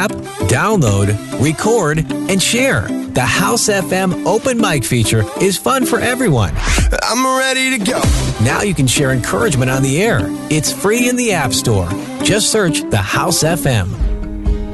app, download, record, and share. The House FM open mic feature is fun for everyone. I'm ready to go. Now you can share encouragement on the air. It's free in the App Store. Just search the House FM.